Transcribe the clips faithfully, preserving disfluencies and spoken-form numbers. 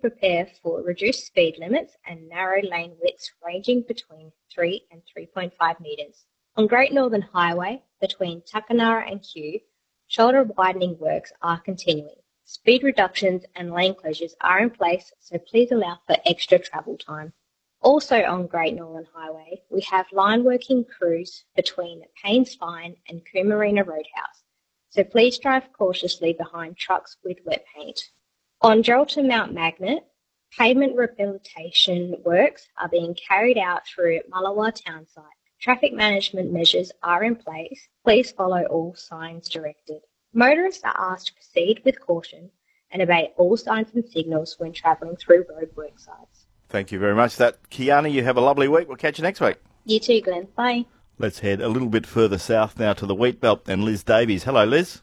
prepare for reduced speed limits and narrow lane widths ranging between three and three point five metres. On Great Northern Highway, between Tuckanarra and Kew, shoulder widening works are continuing. Speed reductions and lane closures are in place, so please allow for extra travel time. Also on Great Northern Highway, we have line working crews between Paynes Fine and Coomarina Roadhouse, so please drive cautiously behind trucks with wet paint. On Geraldton Mount Magnet, pavement rehabilitation works are being carried out through Mullawa town site. Traffic management measures are in place. Please follow all signs directed. Motorists are asked to proceed with caution and obey all signs and signals when travelling through roadwork sites. Thank you very much for that. Kiana, you have a lovely week. We'll catch you next week. You too, Glenn. Bye. Let's head a little bit further south now to the wheat belt and Liz Davies. Hello, Liz.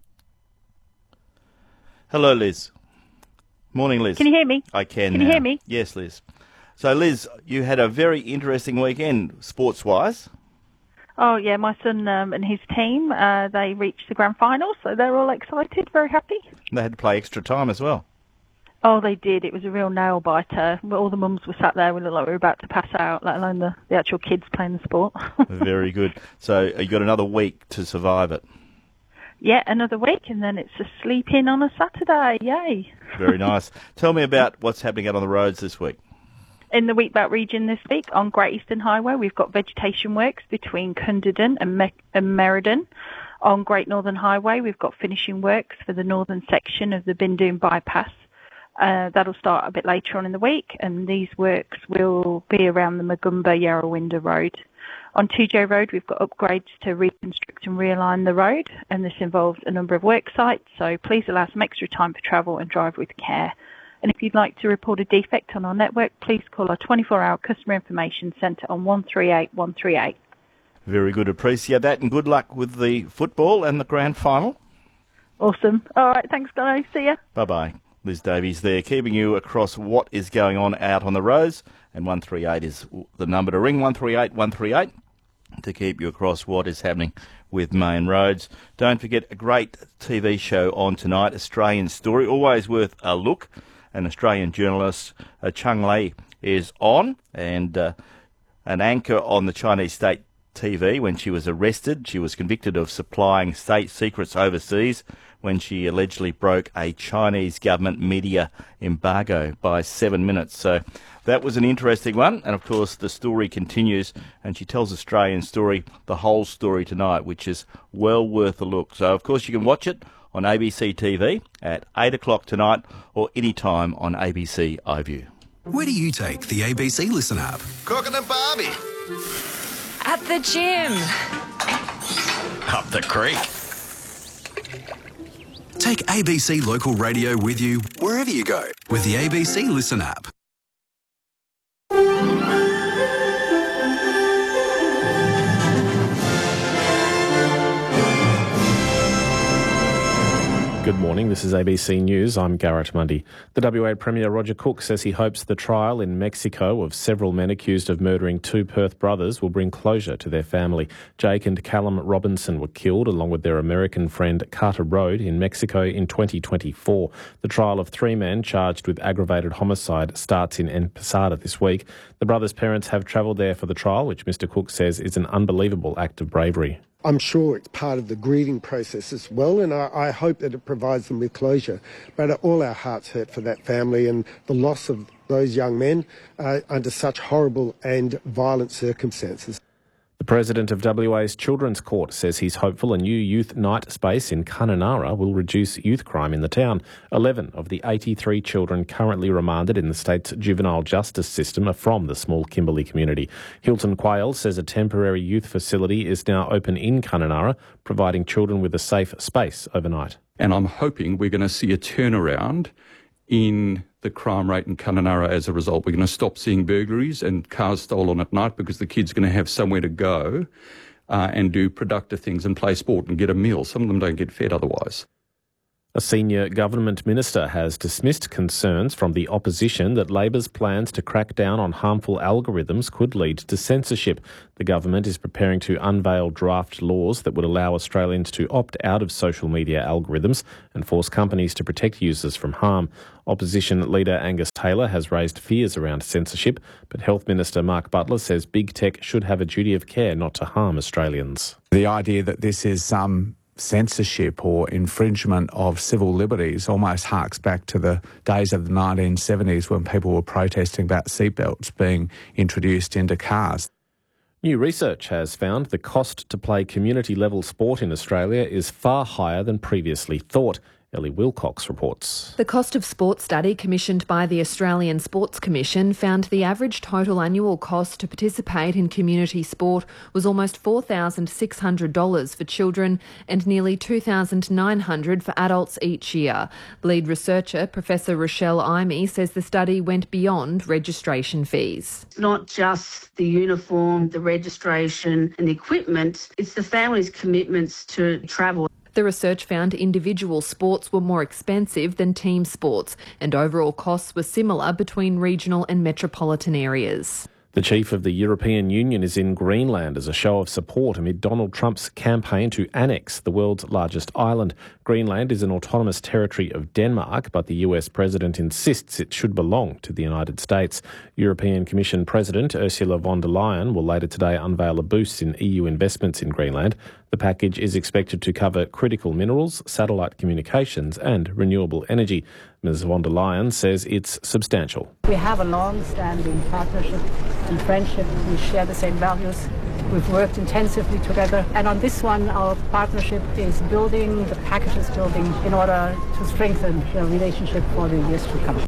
Hello, Liz. Morning, Liz. Can you hear me? I can Can now. you hear me? Yes, Liz. So, Liz, you had a very interesting weekend, sports-wise. Oh, yeah, my son um, and his team, uh, they reached the grand final, so they're all excited, very happy. They had to play extra time as well. Oh, they did. It was a real nail-biter. All the mums were sat there. We looked like we were about to pass out, let alone the, the actual kids playing the sport. Very good. So you got another week to survive it. Yeah, another week, and then it's a sleep-in on a Saturday. Yay. Very nice. Tell me about what's happening out on the roads this week. In the Wheatbelt region this week, on Great Eastern Highway, we've got vegetation works between Cunderdin and, Me- and Merredin. On Great Northern Highway, we've got finishing works for the northern section of the Bindoon bypass. Uh, that'll start a bit later on in the week, and these works will be around the Magumba Yarrawinda Road. On two J Road, we've got upgrades to reconstruct and realign the road, and this involves a number of work sites, so please allow some extra time for travel and drive with care. And if you'd like to report a defect on our network, please call our twenty-four hour customer information centre on one three eight one three eight. Very good. Appreciate that, and good luck with the football and the grand final. Awesome. All right, thanks, guys. See ya. Bye-bye. Liz Davies there, keeping you across what is going on out on the roads, and one three eight is the number to ring, one three eight one three eight, to keep you across what is happening with main roads. Don't forget a great T V show on tonight, Australian Story, always worth a look. An Australian journalist, uh, Chung Lei, is on, and uh, an anchor on the Chinese state T V when she was arrested. She was convicted of supplying state secrets overseas when she allegedly broke a Chinese government media embargo by seven minutes. So that was an interesting one. And, of course, the story continues, and she tells Australian Story, the whole story tonight, which is well worth a look. So, of course, you can watch it on A B C T V at eight o'clock tonight or any time on A B C iView. Where do you take the A B C Listen app? Cooking and Barbie. At the gym. Up the creek. Take A B C Local Radio with you wherever you go with the A B C Listen app. Good morning, this is A B C News. I'm Garrett Mundy. The W A Premier Roger Cook says he hopes the trial in Mexico of several men accused of murdering two Perth brothers will bring closure to their family. Jake and Callum Robinson were killed along with their American friend Carter Road in Mexico in twenty twenty-four. The trial of three men charged with aggravated homicide starts in Posada this week. The brothers' parents have travelled there for the trial, which Mr Cook says is an unbelievable act of bravery. I'm sure it's part of the grieving process as well, and I, I hope that it provides them with closure. But all our hearts hurt for that family and the loss of those young men uh, under such horrible and violent circumstances. The President of W A's Children's Court says he's hopeful a new youth night space in Kununurra will reduce youth crime in the town. Eleven of the eighty-three children currently remanded in the state's juvenile justice system are from the small Kimberley community. Hilton Quayle says a temporary youth facility is now open in Kununurra, providing children with a safe space overnight. And I'm hoping we're going to see a turnaround in the crime rate in Kununurra as a result. We're going to stop seeing burglaries and cars stolen at night because the kids are going to have somewhere to go uh, and do productive things and play sport and get a meal. Some of them don't get fed otherwise. A senior government minister has dismissed concerns from the opposition that Labor's plans to crack down on harmful algorithms could lead to censorship. The government is preparing to unveil draft laws that would allow Australians to opt out of social media algorithms and force companies to protect users from harm. Opposition leader Angus Taylor has raised fears around censorship, but Health Minister Mark Butler says big tech should have a duty of care not to harm Australians. The idea that this is some censorship or infringement of civil liberties almost harks back to the days of the nineteen seventies when people were protesting about seatbelts being introduced into cars. New research has found the cost to play community-level sport in Australia is far higher than previously thought. Ellie Wilcox reports. The cost of sport study commissioned by the Australian Sports Commission found the average total annual cost to participate in community sport was almost four thousand six hundred dollars for children and nearly two thousand nine hundred dollars for adults each year. Lead researcher Professor Rochelle Imey says the study went beyond registration fees. It's not just the uniform, the registration and the equipment, it's the family's commitments to travel. The research found individual sports were more expensive than team sports, and overall costs were similar between regional and metropolitan areas. The chief of the European Union is in Greenland as a show of support amid Donald Trump's campaign to annex the world's largest island. Greenland is an autonomous territory of Denmark, but the U S president insists it should belong to the United States. European Commission President Ursula von der Leyen will later today unveil a boost in E U investments in Greenland. The package is expected to cover critical minerals, satellite communications and renewable energy. Miz von der Leyen says it's substantial. We have a long-standing partnership and friendship. We share the same values. We've worked intensively together. And on this one, our partnership is building, the package is building in order to strengthen the relationship for the years to come.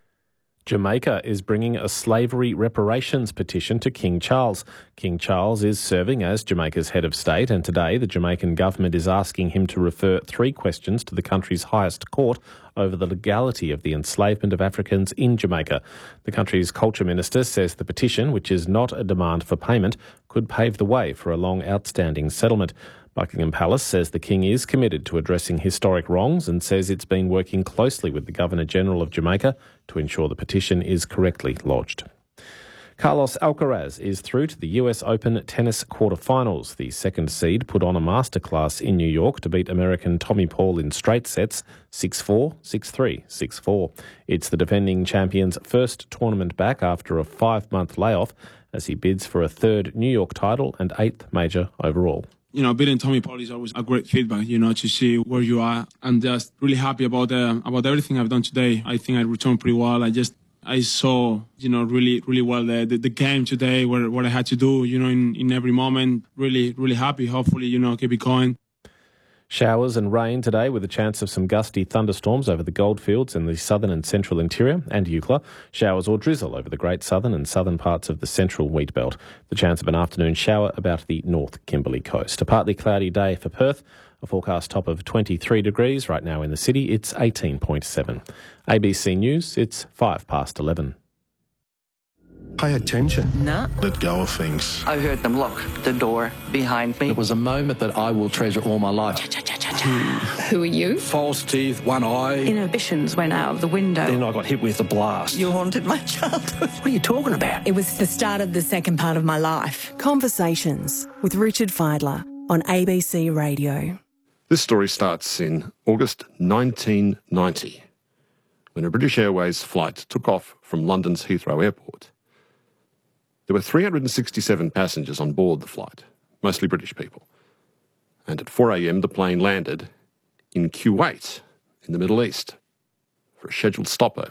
Jamaica is bringing a slavery reparations petition to King Charles. King Charles is serving as Jamaica's head of state, and today the Jamaican government is asking him to refer three questions to the country's highest court over the legality of the enslavement of Africans in Jamaica. The country's culture minister says the petition, which is not a demand for payment, could pave the way for a long outstanding settlement. Buckingham Palace says the King is committed to addressing historic wrongs and says it's been working closely with the Governor-General of Jamaica to ensure the petition is correctly lodged. Carlos Alcaraz is through to the U S Open tennis quarterfinals. The second seed put on a masterclass in New York to beat American Tommy Paul in straight sets six four, six three, six four. It's the defending champion's first tournament back after a five-month layoff as he bids for a third New York title and eighth major overall. You know, beating Tommy Paul is always a great feedback, you know, to see where you are. I'm just really happy about uh, about everything I've done today. I think I returned pretty well. I just, I saw, you know, really, really well the, the, the game today, what, what I had to do, you know, in, in every moment. Really, really happy. Hopefully, you know, keep it going. Showers and rain today with a chance of some gusty thunderstorms over the goldfields in the southern and central interior and Eucla. Showers or drizzle over the great southern and southern parts of the central wheat belt. The chance of an afternoon shower about the North Kimberley coast. A partly cloudy day for Perth. A forecast top of twenty-three degrees. Right now in the city, it's eighteen point seven. A B C News, it's five past eleven. Pay attention. No. Let go of things. I heard them lock the door behind me. It was a moment that I will treasure all my life. Who are you? False teeth, one eye. Inhibitions went out of the window. Then I got hit with a blast. You haunted my childhood. What are you talking about? It was the start of the second part of my life. Conversations with Richard Fidler on A B C Radio. This story starts in August nineteen ninety, when a British Airways flight took off from London's Heathrow Airport. There were three hundred sixty-seven passengers on board the flight, mostly British people. And at four a.m. the plane landed in Kuwait, in the Middle East, for a scheduled stopover.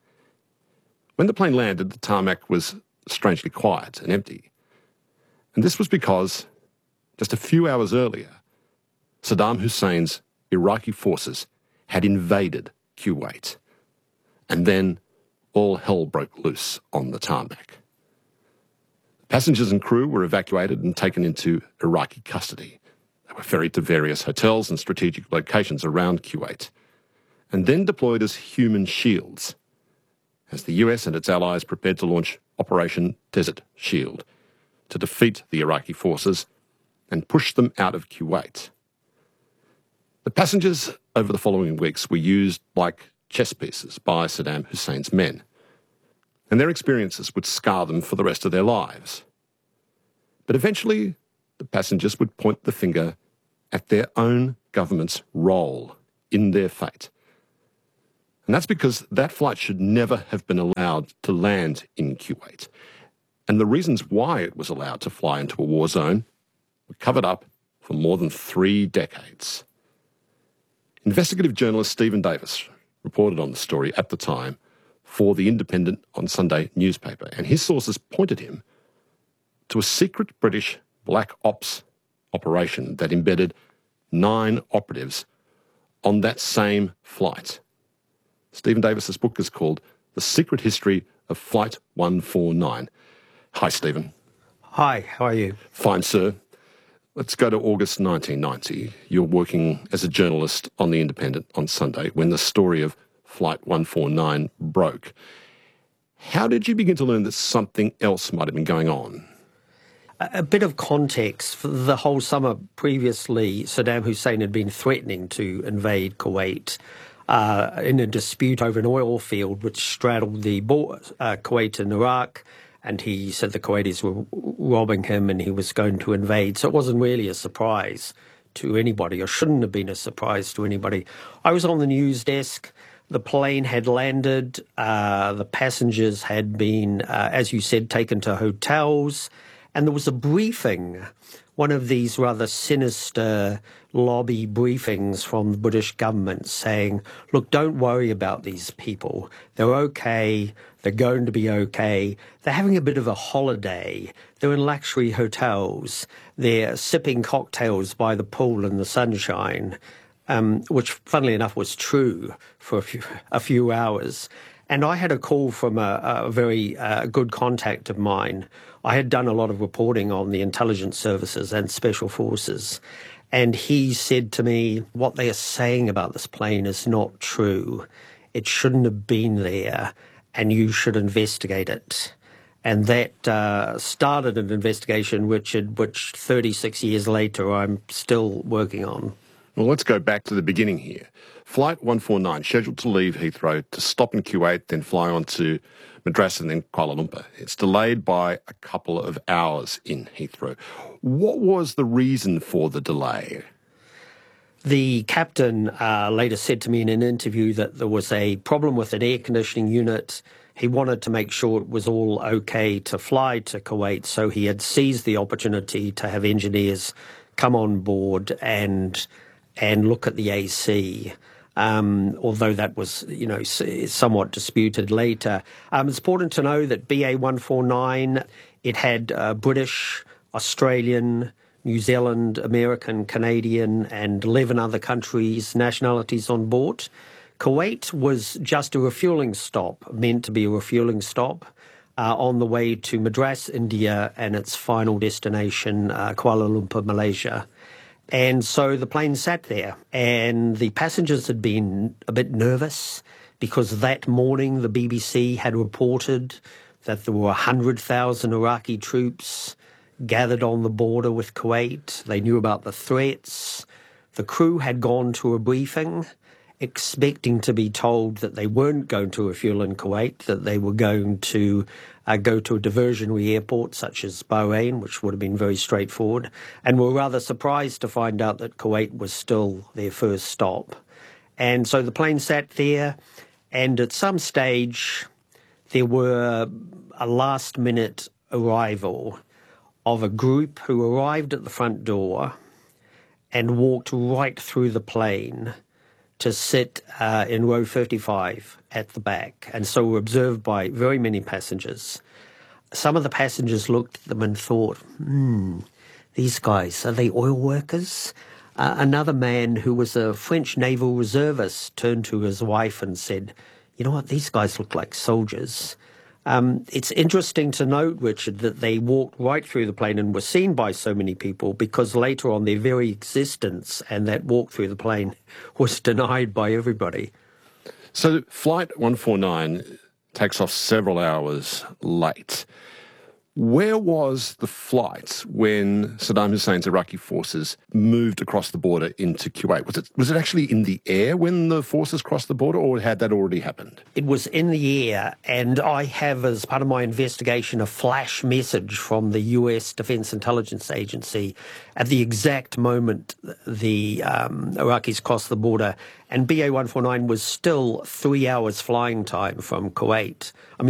When the plane landed, the tarmac was strangely quiet and empty. And this was because, just a few hours earlier, Saddam Hussein's Iraqi forces had invaded Kuwait. And then all hell broke loose on the tarmac. Passengers and crew were evacuated and taken into Iraqi custody. They were ferried to various hotels and strategic locations around Kuwait, and then deployed as human shields, as the U S and its allies prepared to launch Operation Desert Shield to defeat the Iraqi forces and push them out of Kuwait. The passengers over the following weeks were used like chess pieces by Saddam Hussein's men, and their experiences would scar them for the rest of their lives. But eventually, the passengers would point the finger at their own government's role in their fate. And that's because that flight should never have been allowed to land in Kuwait. And the reasons why it was allowed to fly into a war zone were covered up for more than three decades. Investigative journalist Stephen Davis reported on the story at the time for the Independent on Sunday newspaper, and his sources pointed him to a secret British black ops operation that embedded nine operatives on that same flight. Stephen Davis's book is called The Secret History of Flight one forty-nine. Hi, Stephen. Hi, how are you? Fine, sir. Let's go to August nineteen ninety. You're working as a journalist on The Independent on Sunday when the story of Flight one forty-nine broke. How did you begin to learn that something else might have been going on? A bit of context. For the whole summer previously, Saddam Hussein had been threatening to invade Kuwait uh, in a dispute over an oil field which straddled the border, uh, Kuwait and Iraq, and he said the Kuwaitis were robbing him and he was going to invade. So it wasn't really a surprise to anybody, or shouldn't have been a surprise to anybody. I was on the news desk. The plane had landed. Uh, the passengers had been, uh, as you said, taken to hotels. And there was a briefing, one of these rather sinister lobby briefings from the British government saying, look, don't worry about these people. They're okay. They're going to be okay. They're having a bit of a holiday. They're in luxury hotels. They're sipping cocktails by the pool in the sunshine, um, which, funnily enough, was true for a few, a few hours. And I had a call from a, a very uh, good contact of mine. I had done a lot of reporting on the intelligence services and special forces. And he said to me, what they are saying about this plane is not true. It shouldn't have been there, and you should investigate it. And that uh, started an investigation which, which thirty-six years later I'm still working on. Well, let's go back to the beginning here. Flight one forty-nine, scheduled to leave Heathrow to stop in Kuwait, then fly on to Madras and then Kuala Lumpur. It's delayed by a couple of hours in Heathrow. What was the reason for the delay? The captain uh, later said to me in an interview that there was a problem with an air conditioning unit. He wanted to make sure it was all okay to fly to Kuwait, so he had seized the opportunity to have engineers come on board and and look at the A C. Um, although that was, you know, somewhat disputed later. Um, it's important to know that B A one forty-nine, it had uh, British, Australian, New Zealand, American, Canadian, and eleven other countries' nationalities on board. Kuwait was just a refuelling stop, meant to be a refuelling stop, uh, on the way to Madras, India, and its final destination, uh, Kuala Lumpur, Malaysia. And so the plane sat there, and the passengers had been a bit nervous because that morning the B B C had reported that there were one hundred thousand Iraqi troops gathered on the border with Kuwait. They knew about the threats. The crew had gone to a briefing expecting to be told that they weren't going to refuel in Kuwait, that they were going to uh, go to a diversionary airport such as Bahrain, which would have been very straightforward, and were rather surprised to find out that Kuwait was still their first stop. And so the plane sat there, and at some stage there were a last-minute arrival of a group who arrived at the front door and walked right through the plane to sit uh, in row fifty-five at the back, and so were observed by very many passengers. Some of the passengers looked at them and thought, hmm, these guys, are they oil workers? Uh, another man who was a French naval reservist turned to his wife and said, you know what, these guys look like soldiers. Um, it's interesting to note, Richard, that they walked right through the plane and were seen by so many people because later on their very existence and that walk through the plane was denied by everybody. So Flight one forty-nine takes off several hours late. Where was the flight when Saddam Hussein's Iraqi forces moved across the border into Kuwait? Was it was it actually in the air when the forces crossed the border, or had that already happened? It was in the air, and I have, as part of my investigation, a flash message from the U S Defense Intelligence Agency at the exact moment the um, Iraqis crossed the border, and B A one forty-nine was still three hours flying time from Kuwait. I mean,